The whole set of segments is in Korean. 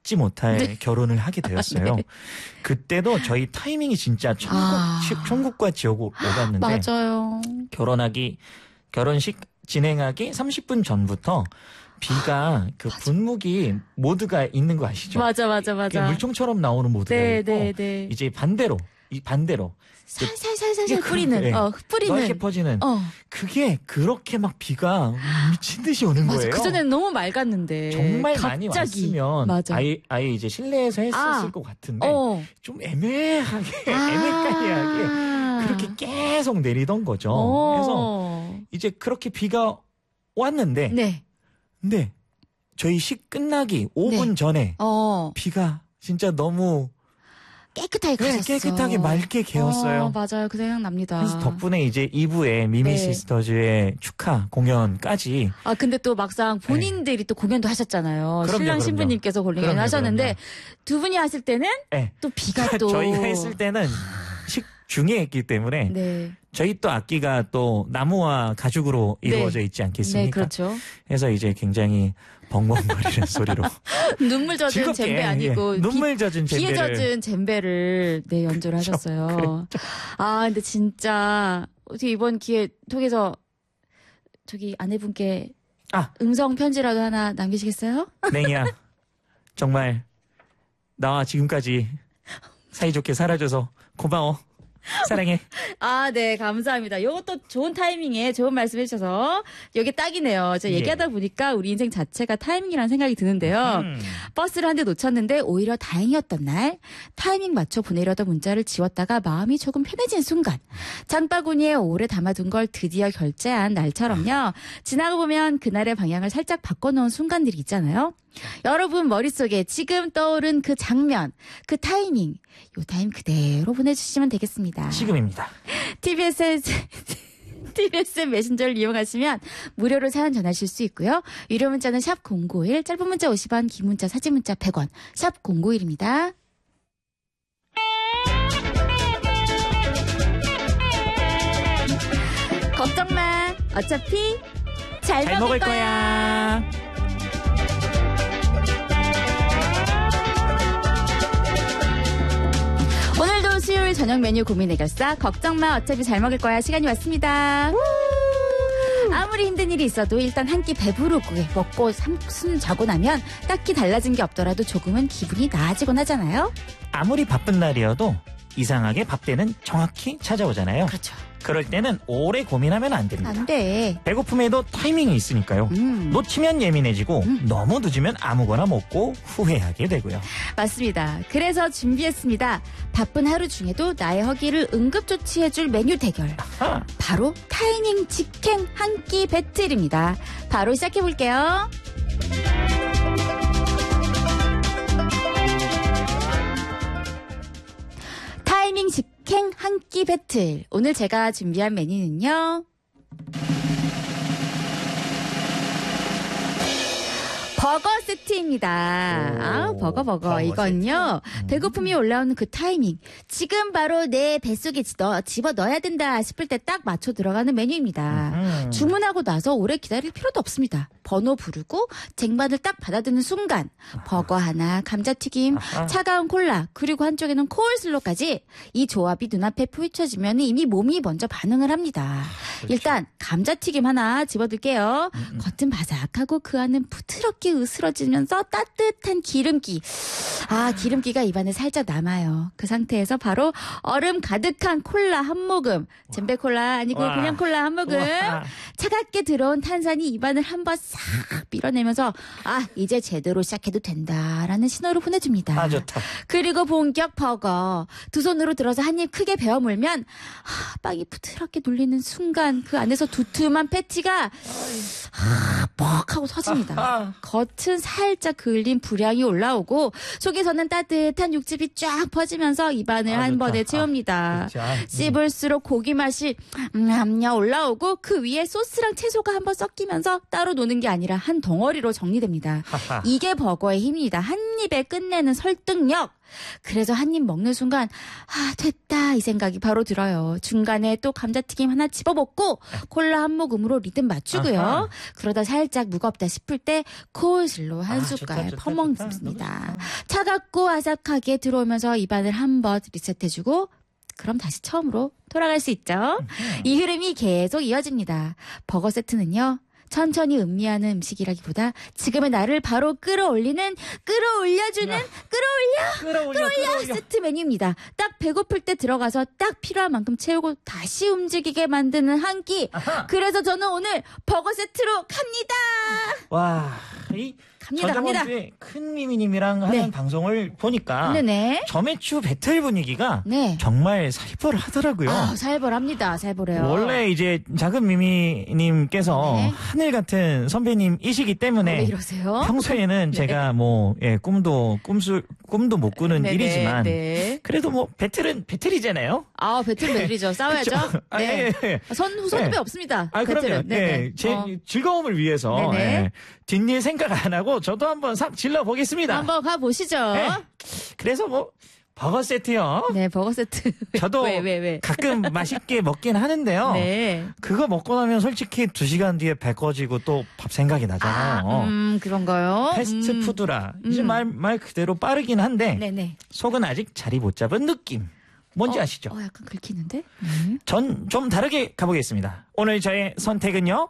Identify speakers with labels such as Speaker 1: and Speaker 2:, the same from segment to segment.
Speaker 1: 잊지 못할 결혼을 하게 되었어요.
Speaker 2: 네.
Speaker 1: 그때도 저희 타이밍이 진짜 천국과 지옥 오갔는데
Speaker 2: 맞아요.
Speaker 1: 결혼식 진행하기 30분 전부터 비가 그 분무기 모드가 있는 거 아시죠?
Speaker 2: 맞아.
Speaker 1: 물총처럼 나오는 모드가 있고
Speaker 2: 네.
Speaker 1: 이제 반대로
Speaker 2: 살살 뿌리는, 뿌리는.
Speaker 1: 넓게 퍼지는. 그게 그렇게 막 비가 미친 듯이 오는 거예요.
Speaker 2: 그전에는 너무 맑았는데.
Speaker 1: 정말
Speaker 2: 갑자기.
Speaker 1: 많이 왔으면
Speaker 2: 맞아.
Speaker 1: 아예 이제 실내에서 했었을 것 같은데 좀 애매까리하게 그렇게 계속 내리던 거죠. 그래서 이제 그렇게 비가 왔는데
Speaker 2: 네.
Speaker 1: 근데 저희 식 끝나기 5분 전에 비가 진짜 너무
Speaker 2: 깨끗하게 가셨어.
Speaker 1: 깨끗하게 맑게 개었어요.
Speaker 2: 맞아요. 그 생각 납니다.
Speaker 1: 그래서 덕분에 이제 2부에 미미 시스터즈의 축하 공연까지.
Speaker 2: 근데 또 막상 본인들이 또 공연도 하셨잖아요. 신랑 신부님께서 공연 하셨는데 두 분이 하실 때는 또 비가 또.
Speaker 1: 저희가 했을 때는 식 중에 했기 때문에 저희 또 악기가 또 나무와 가죽으로 이루어져 있지 않겠습니까?
Speaker 2: 네, 그렇죠.
Speaker 1: 그래서 이제 굉장히 벙벙거리는 소리로
Speaker 2: 눈물 젖은
Speaker 1: 즐겁게,
Speaker 2: 젬베 아니고
Speaker 1: 눈물 젖은
Speaker 2: 비에
Speaker 1: 젬베를
Speaker 2: 젖은 젬베를 연주를 하셨어요.
Speaker 1: 그랬죠.
Speaker 2: 근데 진짜 어떻게 이번 기회 통해서 저기 아내분께 음성 편지라도 하나 남기시겠어요?
Speaker 1: 맹이야, 정말 나와 지금까지 사이좋게 살아줘서 고마워. 사랑해.
Speaker 2: 네, 감사합니다. 요것도 좋은 타이밍에 좋은 말씀 해주셔서 여기 딱이네요. 제가 얘기하다 보니까 우리 인생 자체가 타이밍이라는 생각이 드는데요. 버스를 한 대 놓쳤는데 오히려 다행이었던 날 타이밍 맞춰 보내려던 문자를 지웠다가 마음이 조금 편해진 순간 장바구니에 오래 담아둔 걸 드디어 결제한 날처럼요. 지나가 보면 그날의 방향을 살짝 바꿔놓은 순간들이 있잖아요. 여러분 머릿속에 지금 떠오른 그 장면, 그 타이밍, 요 타임 그대로 보내주시면 되겠습니다.
Speaker 1: 지금입니다.
Speaker 2: TBS 메신저를 이용하시면 무료로 사연 전하실 수 있고요. 유료 문자는 샵 091, 짧은 문자 50원, 긴 문자, 사진 문자 100원, 샵 091입니다. 걱정 마. 어차피 잘 먹을 거야. 오늘도 수요일 저녁 메뉴 고민 해결사 걱정마 어차피 잘 먹을 거야 시간이 왔습니다. 아무리 힘든 일이 있어도 일단 한 끼 배부르고 먹고 숨 자고 나면 딱히 달라진 게 없더라도 조금은 기분이 나아지곤 하잖아요.
Speaker 1: 아무리 바쁜 날이어도 이상하게 밥 때는 정확히 찾아오잖아요.
Speaker 2: 그렇죠.
Speaker 1: 그럴 때는 오래 고민하면 안 됩니다.
Speaker 2: 안 돼.
Speaker 1: 배고픔에도 타이밍이 있으니까요. 놓치면 예민해지고 너무 늦으면 아무거나 먹고 후회하게 되고요.
Speaker 2: 맞습니다. 그래서 준비했습니다. 바쁜 하루 중에도 나의 허기를 응급조치해줄 메뉴 대결. 바로 타이밍 직행 한 끼 배틀입니다. 바로 시작해볼게요. 타이밍 직행 한 끼 배틀. 오늘 제가 준비한 메뉴는요. 버거 세트입니다. 버거. 이건요. 배고픔이 올라오는 그 타이밍. 지금 바로 내 뱃속에 집어 넣어야 된다 싶을 때 딱 맞춰 들어가는 메뉴입니다. 주문하고 나서 오래 기다릴 필요도 없습니다. 번호 부르고 쟁반을 딱 받아드는 순간 버거 하나, 감자튀김, 차가운 콜라, 그리고 한쪽에는 코울슬로까지 이 조합이 눈앞에 펼쳐지면 이미 몸이 먼저 반응을 합니다. 그렇죠. 일단 감자튀김 하나 집어들게요. 겉은 바삭하고 그 안은 부드럽게 으스러지면서 따뜻한 기름기. 기름기가 입안에 살짝 남아요. 그 상태에서 바로 얼음 가득한 콜라 한 모금. 잼베 콜라 아니고 그냥 콜라 한 모금. 차갑게 들어온 탄산이 입안을 한번 싹 밀어내면서 이제 제대로 시작해도 된다라는 신호를 보내줍니다.
Speaker 1: 좋다.
Speaker 2: 그리고 본격 버거. 두 손으로 들어서 한 입 크게 베어 물면 빵이 부드럽게 눌리는 순간 그 안에서 두툼한 패티가 퍽 하고 터집니다. 겉은 살짝 그을린 불향이 올라오고 속에서는 따뜻한 육즙이 쫙 퍼지면서 입안을 한 번에 채웁니다. 씹을수록 고기 맛이 올라오고 그 위에 소스랑 채소가 한번 섞이면서 따로 노는 게 아니라 한 덩어리로 정리됩니다. 이게 버거의 힘입니다. 한 입에 끝내는 설득력. 그래서 한 입 먹는 순간 됐다 이 생각이 바로 들어요. 중간에 또 감자튀김 하나 집어먹고 콜라 한 모금으로 리듬 맞추고요. 아하. 그러다 살짝 무겁다 싶을 때 코슬로 한 숟갈 퍼먹습니다. 차갑고 아삭하게 들어오면서 입안을 한번 리셋해주고 그럼 다시 처음으로 돌아갈 수 있죠. 이 흐름이 계속 이어집니다. 버거 세트는요. 천천히 음미하는 음식이라기보다 지금의 나를 바로 끌어올려주는 끌어올려 세트 메뉴입니다. 딱 배고플 때 들어가서 딱 필요한 만큼 채우고 다시 움직이게 만드는 한 끼. 그래서 저는 오늘 버거 세트로 갑니다.
Speaker 1: 와,
Speaker 2: 갑니다.
Speaker 1: 주에 큰 미미님이랑 하는 방송을 보니까 점액추 배틀 분위기가 정말 살벌하더라고요. 살벌해요. 원래 이제 작은 미미님께서 하늘 같은 선배님이시기 때문에
Speaker 2: 왜 이러세요?
Speaker 1: 평소에는 제가 꿈도 못 꾸는 일이지만 그래도 배틀은 배틀이잖아요.
Speaker 2: 배틀이죠. 싸워야죠. 후손배 없습니다.
Speaker 1: 그럼요. 제 즐거움을 위해서 뒷일 생각 안 하고 저도 한번 싹 질러 보겠습니다.
Speaker 2: 한번 가보시죠.
Speaker 1: 그래서 버거 세트요.
Speaker 2: 네, 버거 세트.
Speaker 1: 저도
Speaker 2: 왜?
Speaker 1: 가끔 맛있게 먹긴 하는데요. 그거 먹고 나면 솔직히 2시간 뒤에 배 꺼지고 또 밥 생각이 나잖아요.
Speaker 2: 그런가요?
Speaker 1: 패스트푸드라. 이제 말 그대로 빠르긴 한데 속은 아직 자리 못 잡은 느낌. 뭔지 아시죠?
Speaker 2: 약간 긁히는데?
Speaker 1: 전 좀 다르게 가보겠습니다. 오늘 저의 선택은요.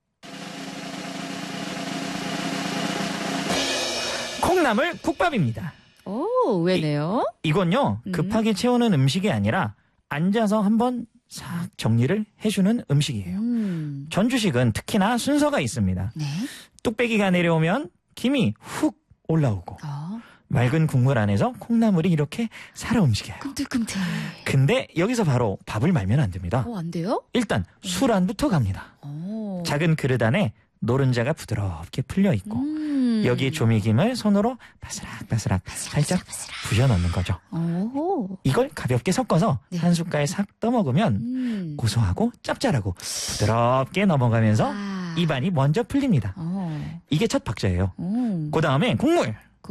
Speaker 1: 콩나물 국밥입니다.
Speaker 2: 왜네요?
Speaker 1: 이건요, 급하게 채우는 음식이 아니라 앉아서 한번 싹 정리를 해주는 음식이에요. 전주식은 특히나 순서가 있습니다. 뚝배기가 내려오면 김이 훅 올라오고 맑은 국물 안에서 콩나물이 이렇게 살아 움직여요.
Speaker 2: 꿈틀꿈틀.
Speaker 1: 근데 여기서 바로 밥을 말면 안 됩니다.
Speaker 2: 안 돼요?
Speaker 1: 일단 술안부터 갑니다. 작은 그릇 안에 노른자가 부드럽게 풀려 있고 여기 조미김을 손으로 바스락바스락 살짝 부셔 넣는 거죠. 이걸 가볍게 섞어서 한 숟갈 싹 떠먹으면 고소하고 짭짤하고 부드럽게 넘어가면서 입안이 먼저 풀립니다. 이게 첫 박자예요. 그 다음에 국물.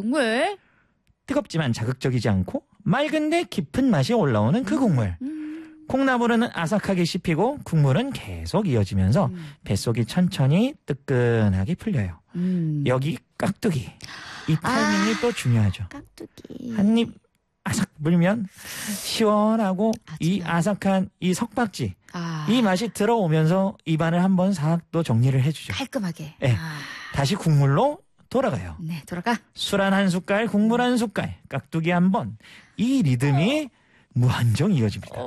Speaker 1: 뜨겁지만 자극적이지 않고 맑은데 깊은 맛이 올라오는 그 국물. 콩나물은 아삭하게 씹히고 국물은 계속 이어지면서 뱃속이 천천히 뜨끈하게 풀려요. 여기 깍두기. 이 타이밍이 또 중요하죠.
Speaker 2: 깍두기.
Speaker 1: 한 입 아삭 물면 시원하고 이 아삭한 이 석박지. 이 맛이 들어오면서 입안을 한번 싹 또 정리를 해주죠.
Speaker 2: 깔끔하게.
Speaker 1: 다시 국물로 돌아가요.
Speaker 2: 돌아가.
Speaker 1: 술 한 숟갈, 국물 한 숟갈, 깍두기 한 번. 이 리듬이 무한정 이어집니다.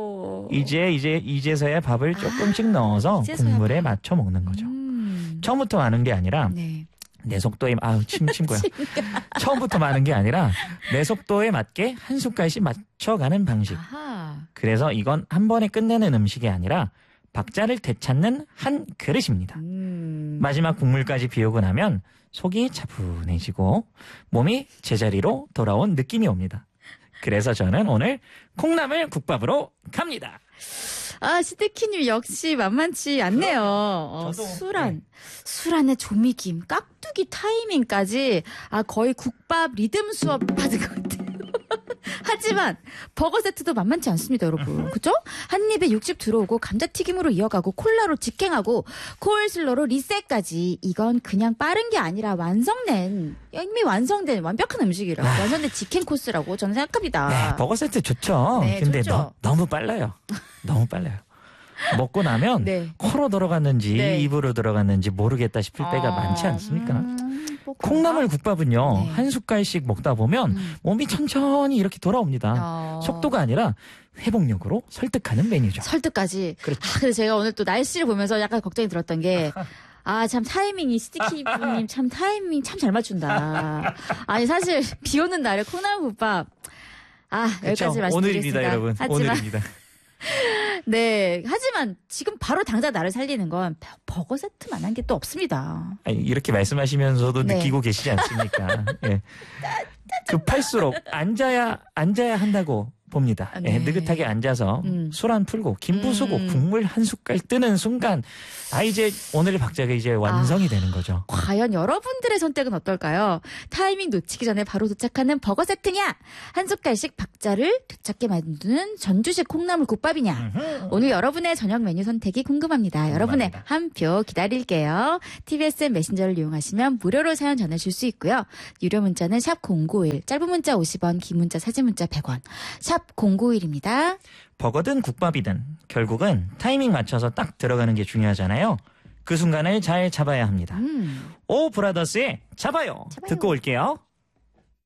Speaker 1: 이제서야 밥을 조금씩 넣어서 국물에 맞춰 먹는 거죠. 처음부터 많은 게 아니라 내 속도에 침고요. 처음부터 많은 게 아니라 내 속도에 맞게 한 숟갈씩 맞춰가는 방식. 그래서 이건 한 번에 끝내는 음식이 아니라 박자를 되찾는 한 그릇입니다. 마지막 국물까지 비우고 나면 속이 차분해지고 몸이 제자리로 돌아온 느낌이 옵니다. 그래서 저는 오늘 콩나물 국밥으로 갑니다.
Speaker 2: 시드키님 역시 만만치 않네요. 술안에 조미김, 깍두기 타이밍까지 거의 국밥 리듬 수업 받은 것 같아요. 하지만 버거 세트도 만만치 않습니다, 여러분. 그죠? 한 입에 육즙 들어오고 감자튀김으로 이어가고 콜라로 직행하고 코울슬러로 리셋까지. 이건 그냥 빠른 게 아니라 이미 완성된 완벽한 음식이라고. 완성된 직행 코스라고 저는 생각합니다.
Speaker 1: 버거 세트 좋죠. 근데
Speaker 2: 좋죠.
Speaker 1: 너무 빨라요. 너무 빨라요. 먹고 나면 코로 들어갔는지 입으로 들어갔는지 모르겠다 싶을 때가 많지 않습니까? 콩나물 국밥은요. 한 숟갈씩 먹다 보면 몸이 천천히 이렇게 돌아옵니다. 속도가 아니라 회복력으로 설득하는 메뉴죠.
Speaker 2: 설득까지.
Speaker 1: 그렇죠.
Speaker 2: 그래서 제가 오늘 또 날씨를 보면서 약간 걱정이 들었던 게 참 타이밍이 스티키님 참 타이밍 참 잘 맞춘다. 사실 비 오는 날에 콩나물 국밥 여기까지 말씀드리겠습니다.
Speaker 1: 오늘입니다, 여러분. 오늘입니다.
Speaker 2: 하지만 지금 바로 당장 나를 살리는 건 버거 세트만한 게 또 없습니다.
Speaker 1: 이렇게 말씀하시면서도 느끼고 계시지 않습니까? 급할수록 앉아야 한다고 봅니다.
Speaker 2: 네.
Speaker 1: 느긋하게 앉아서 술 한 풀고 김 부수고 국물 한 숟갈 뜨는 순간 이제 오늘의 박자가 이제 완성이 되는 거죠.
Speaker 2: 과연 여러분들의 선택은 어떨까요? 타이밍 놓치기 전에 바로 도착하는 버거 세트냐? 한 숟갈씩 박자를 되찾게 만드는 전주식 콩나물 국밥이냐? 오늘 여러분의 저녁 메뉴 선택이 궁금합니다. 여러분의 한 표 기다릴게요. TBS 메신저를 이용하시면 무료로 사연 전해줄 수 있고요. 유료 문자는 샵 0951, 짧은 문자 50원, 긴 문자 사진 문자 100원. 샵 0951입니다.
Speaker 1: 버거든 국밥이든 결국은 타이밍 맞춰서 딱 들어가는 게 중요하잖아요. 그 순간을 잘 잡아야 합니다. 오 브라더스의 잡아요. 듣고 올게요.